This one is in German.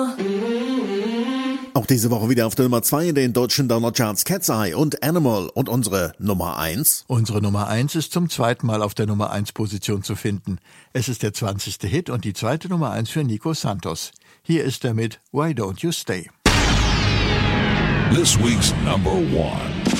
Auch diese Woche wieder auf der Nummer 2 in den deutschen Download-Charts Cat's Eye und Animal und unsere Nummer 1. Unsere Nummer 1 ist zum zweiten Mal auf der Nummer 1 Position zu finden. Es ist der 20. Hit und die zweite Nummer 1 für Nico Santos. Hier ist er mit Why Don't You Stay? This week's number 1.